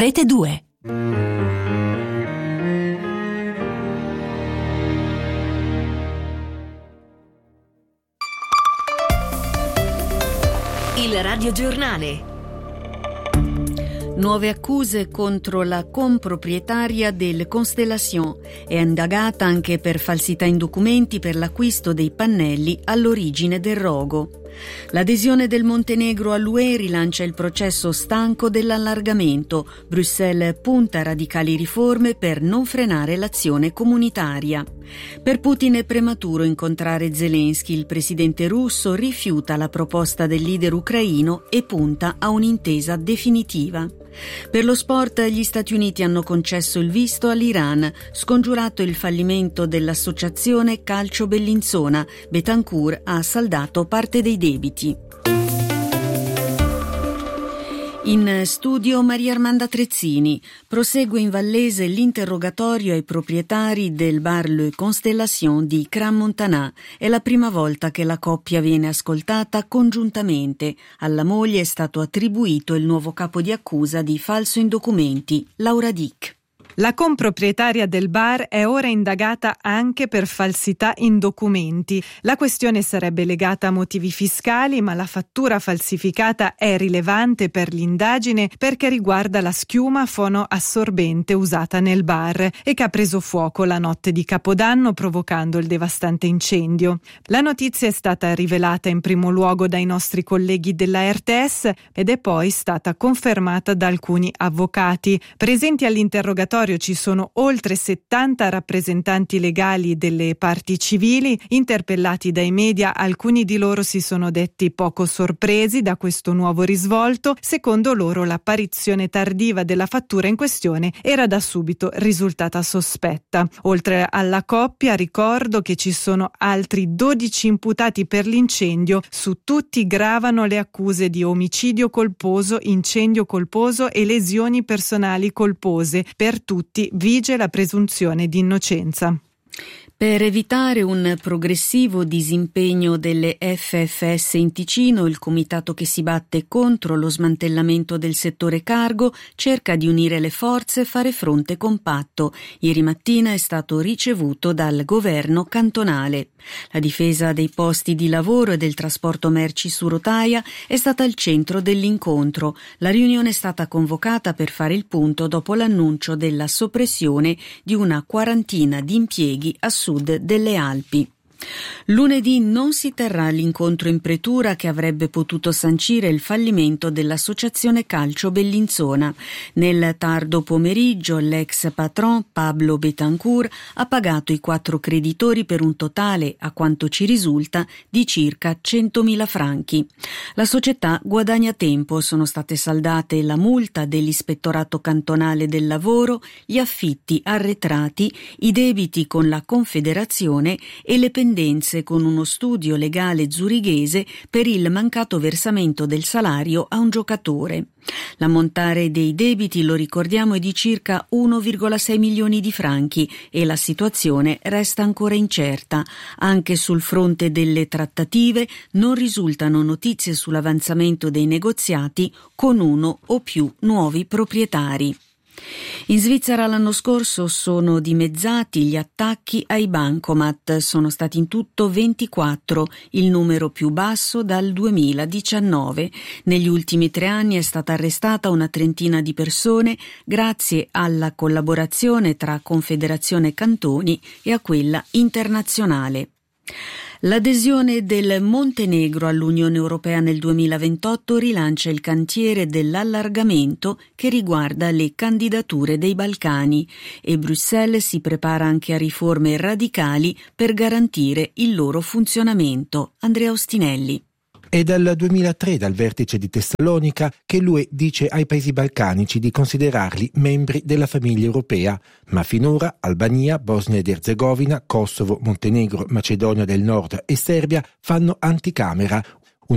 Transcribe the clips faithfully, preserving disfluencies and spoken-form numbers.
Rete due. Il radiogiornale. Nuove accuse contro la comproprietaria del Constellation. È indagata anche per falsità in documenti per l'acquisto dei pannelli all'origine del rogo. L'adesione del Montenegro all'U E rilancia il processo stanco dell'allargamento. Bruxelles punta a radicali riforme per non frenare l'azione comunitaria. Per Putin è prematuro incontrare Zelensky. Il presidente russo rifiuta la proposta del leader ucraino e punta a un'intesa definitiva. Per lo sport, gli Stati Uniti hanno concesso il visto all'Iran, scongiurato il fallimento dell'associazione Calcio Bellinzona. Betancourt ha saldato parte dei debiti. In studio Maria Armanda Trezzini. Prosegue in Vallese l'interrogatorio ai proprietari del bar Le Constellation di Crans-Montana. È la prima volta che la coppia viene ascoltata congiuntamente. Alla moglie è stato attribuito il nuovo capo di accusa di falso in documenti, Laura Dick. La comproprietaria del bar è ora indagata anche per falsità in documenti. La questione sarebbe legata a motivi fiscali, ma la fattura falsificata è rilevante per l'indagine perché riguarda la schiuma fonoassorbente usata nel bar e che ha preso fuoco la notte di Capodanno, provocando il devastante incendio. La notizia è stata rivelata in primo luogo dai nostri colleghi della R T S ed è poi stata confermata da alcuni avvocati. Presenti all'interrogatorio ci sono oltre settanta rappresentanti legali delle parti civili. Interpellati dai media, alcuni di loro si sono detti poco sorpresi da questo nuovo risvolto. Secondo loro l'apparizione tardiva della fattura in questione era da subito risultata sospetta. Oltre alla coppia, ricordo che ci sono altri dodici imputati per l'incendio. Su tutti gravano le accuse di omicidio colposo, incendio colposo e lesioni personali colpose. Per tutti vige la presunzione di innocenza. Per evitare un progressivo disimpegno delle F F S in Ticino, il comitato che si batte contro lo smantellamento del settore cargo cerca di unire le forze e fare fronte compatto. Ieri mattina è stato ricevuto dal governo cantonale. La difesa dei posti di lavoro e del trasporto merci su rotaia è stata al centro dell'incontro. La riunione è stata convocata per fare il punto dopo l'annuncio della soppressione di una quarantina di impieghi a sud delle Alpi. Lunedì non si terrà l'incontro in pretura che avrebbe potuto sancire il fallimento dell'associazione Calcio Bellinzona. Nel tardo pomeriggio l'ex patron Pablo Betancourt ha pagato i quattro creditori per un totale, a quanto ci risulta, di circa centomila franchi. La società guadagna tempo, sono state saldate la multa dell'Ispettorato Cantonale del Lavoro, gli affitti arretrati, i debiti con la Confederazione e le pendenze con uno studio legale zurighese per il mancato versamento del salario a un giocatore. L'ammontare dei debiti, lo ricordiamo, è di circa uno virgola sei milioni di franchi e la situazione resta ancora incerta. Anche sul fronte delle trattative non risultano notizie sull'avanzamento dei negoziati con uno o più nuovi proprietari. In Svizzera l'anno scorso sono dimezzati gli attacchi ai bancomat, sono stati in tutto ventiquattro, il numero più basso dal duemiladiciannove. Negli ultimi tre anni è stata arrestata una trentina di persone grazie alla collaborazione tra Confederazione Cantoni e a quella internazionale. L'adesione del Montenegro all'Unione Europea nel duemilaventotto rilancia il cantiere dell'allargamento che riguarda le candidature dei Balcani e Bruxelles si prepara anche a riforme radicali per garantire il loro funzionamento. Andrea Ostinelli. È dal duemilatré, dal vertice di Tessalonica, che l'U E dice ai paesi balcanici di considerarli membri della famiglia europea, ma finora Albania, Bosnia ed Erzegovina, Kosovo, Montenegro, Macedonia del Nord e Serbia fanno anticamera.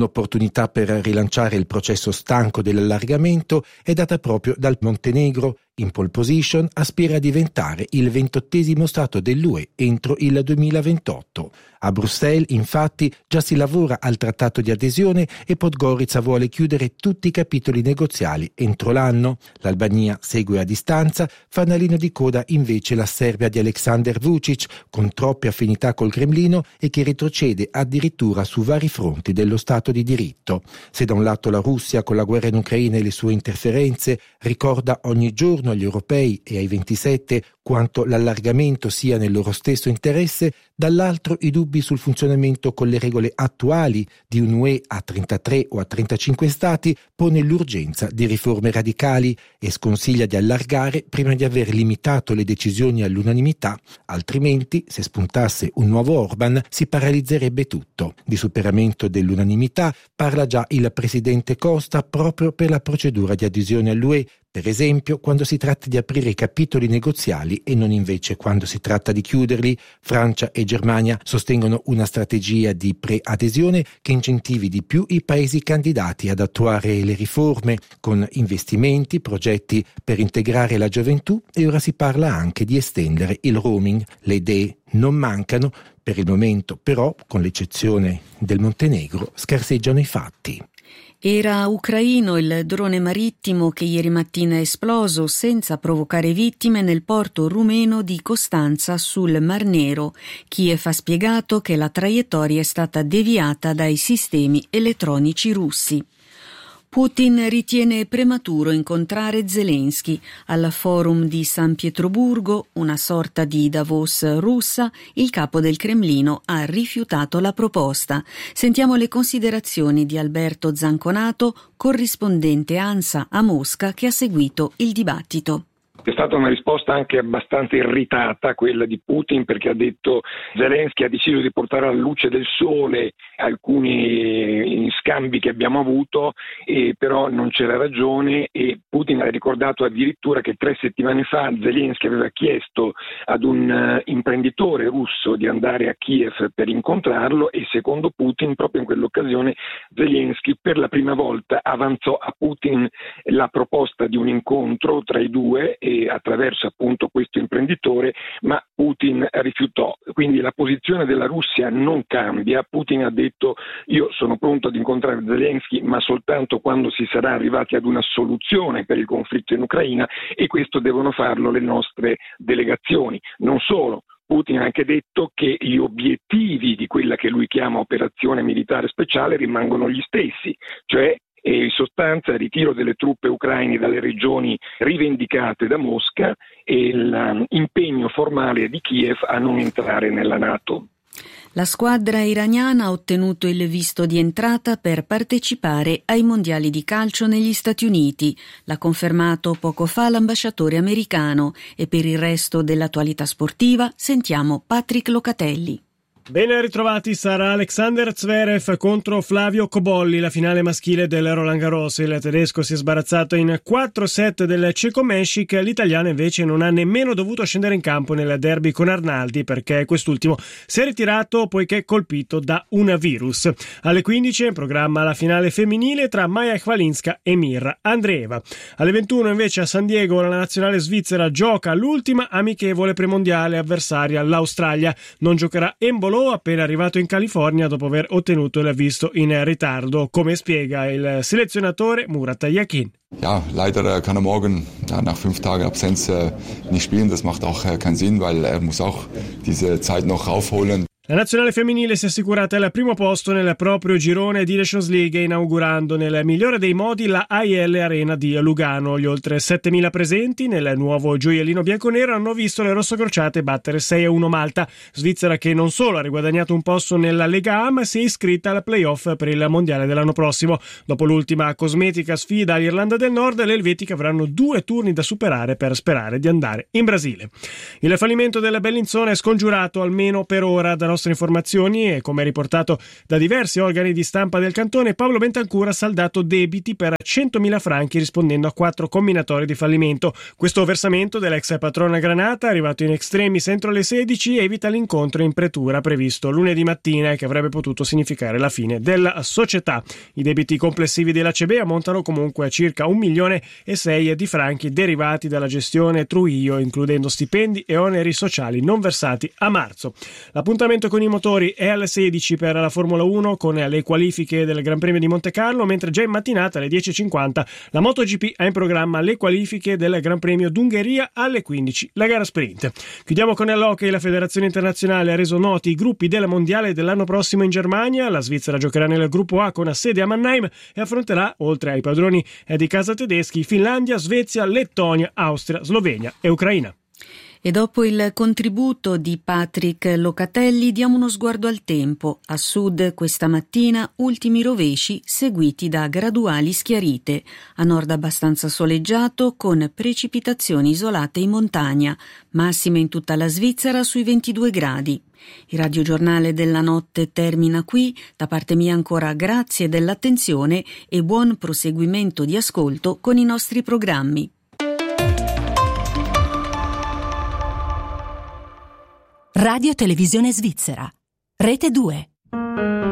Un'opportunità per rilanciare il processo stanco dell'allargamento è data proprio dal Montenegro. In pole position aspira a diventare il ventottesimo Stato dell'U E entro il duemilaventotto. A Bruxelles, infatti, già si lavora al trattato di adesione e Podgorica vuole chiudere tutti i capitoli negoziali entro l'anno. L'Albania segue a distanza, fanalino di coda invece la Serbia di Aleksandar Vučić, con troppe affinità col Cremlino e che retrocede addirittura su vari fronti dello Stato di diritto. Se da un lato la Russia, con la guerra in Ucraina e le sue interferenze, ricorda ogni giorno agli europei e ai ventisette quanto l'allargamento sia nel loro stesso interesse, dall'altro i dubbi sul funzionamento con le regole attuali di un'U E a trentatré o a trentacinque stati pone l'urgenza di riforme radicali e sconsiglia di allargare prima di aver limitato le decisioni all'unanimità, altrimenti, se spuntasse un nuovo Orban, si paralizzerebbe tutto. Di superamento dell'unanimità parla già il presidente Costa proprio per la procedura di adesione all'U E, per esempio quando si tratta di aprire i capitoli negoziali e non invece quando si tratta di chiuderli. Francia e Germania sostengono una strategia di pre-adesione che incentivi di più i paesi candidati ad attuare le riforme, con investimenti, progetti per integrare la gioventù, e ora si parla anche di estendere il roaming. Le idee non mancano, per il momento però, con l'eccezione del Montenegro, scarseggiano i fatti. Era ucraino il drone marittimo che ieri mattina è esploso senza provocare vittime nel porto rumeno di Costanza sul Mar Nero. Kiev ha spiegato che la traiettoria è stata deviata dai sistemi elettronici russi. Putin ritiene prematuro incontrare Zelensky. Al forum di San Pietroburgo, una sorta di Davos russa, il capo del Cremlino ha rifiutato la proposta. Sentiamo le considerazioni di Alberto Zanconato, corrispondente ANSA a Mosca, che ha seguito il dibattito. È stata una risposta anche abbastanza irritata quella di Putin, perché ha detto Zelensky ha deciso di portare alla luce del sole alcuni scambi che abbiamo avuto, e però non c'era ragione, e Putin ha ricordato addirittura che tre settimane fa Zelensky aveva chiesto ad un uh, imprenditore russo di andare a Kiev per incontrarlo, e secondo Putin proprio in quell'occasione Zelensky per la prima volta avanzò a Putin la proposta di un incontro tra i due e attraverso appunto questo imprenditore, ma Putin rifiutò. Quindi la posizione della Russia non cambia. Putin ha detto io sono pronto ad incontrare Zelensky ma soltanto quando si sarà arrivati ad una soluzione per il conflitto in Ucraina, e questo devono farlo le nostre delegazioni. Non solo, Putin ha anche detto che gli obiettivi di quella che lui chiama operazione militare speciale rimangono gli stessi, cioè e in sostanza il ritiro delle truppe ucraine dalle regioni rivendicate da Mosca e l'impegno formale di Kiev a non entrare nella NATO. La squadra iraniana ha ottenuto il visto di entrata per partecipare ai mondiali di calcio negli Stati Uniti. L'ha confermato poco fa l'ambasciatore americano, e per il resto dell'attualità sportiva sentiamo Patrick Locatelli. Ben ritrovati, sarà Alexander Zverev contro Flavio Cobolli, la finale maschile del Roland Garros. Il tedesco si è sbarazzato in quattro set del ceco Meshik, l'italiano invece non ha nemmeno dovuto scendere in campo nel derby con Arnaldi perché quest'ultimo si è ritirato poiché colpito da un virus. Alle quindici è in programma la finale femminile tra Maja Chwalinska e Mirra Andreeva. Alle ventuno invece a San Diego la nazionale svizzera gioca l'ultima amichevole premondiale, avversaria l'Australia. Non giocherà Embolo, appena arrivato in California dopo aver ottenuto il visto in ritardo, come spiega il selezionatore Murat Yakin. Ja, leider kann er morgen ja, nach fünf Tagen Absenz äh, nicht spielen. Das macht auch äh, keinen Sinn, weil er muss auch diese Zeit noch aufholen. La nazionale femminile si è assicurata il primo posto nel proprio girone di Nations League, inaugurando nel migliore dei modi la A I L Arena di Lugano. Gli oltre settemila presenti nel nuovo gioiellino bianconero hanno visto le rossocrociate battere sei a uno Malta, Svizzera che non solo ha riguadagnato un posto nella Lega A, ma si è iscritta al playoff per il mondiale dell'anno prossimo. Dopo l'ultima cosmetica sfida all'Irlanda del Nord, le elvetiche avranno due turni da superare per sperare di andare in Brasile. Il fallimento del Bellinzona è scongiurato almeno per ora. Da nostre informazioni e come riportato da diversi organi di stampa del cantone, Paolo Bentancur ha saldato debiti per centomila franchi rispondendo a quattro combinatori di fallimento. Questo versamento dell'ex patrona Granata, arrivato in extremis entro le sedici, evita l'incontro in pretura previsto lunedì mattina e che avrebbe potuto significare la fine della società. I debiti complessivi dell'A C B ammontano comunque a circa un milione e sei di franchi derivati dalla gestione Trujillo, includendo stipendi e oneri sociali non versati a marzo. L'appuntamento con i motori è alle sedici per la Formula uno con le qualifiche del Gran Premio di Montecarlo, mentre già in mattinata alle dieci e cinquanta la MotoGP ha in programma le qualifiche del Gran Premio d'Ungheria alle quindici, la gara sprint. Chiudiamo con l'hockey. La Federazione Internazionale ha reso noti i gruppi della Mondiale dell'anno prossimo in Germania. La Svizzera giocherà nel gruppo A con sede a Mannheim e affronterà, oltre ai padroni di casa tedeschi, Finlandia, Svezia, Lettonia, Austria, Slovenia e Ucraina. E dopo il contributo di Patrick Locatelli diamo uno sguardo al tempo. A sud questa mattina ultimi rovesci seguiti da graduali schiarite. A nord abbastanza soleggiato con precipitazioni isolate in montagna. Massime in tutta la Svizzera sui ventidue gradi. Il radiogiornale della notte termina qui. Da parte mia ancora grazie dell'attenzione e buon proseguimento di ascolto con i nostri programmi. Radio Televisione Svizzera, Rete due.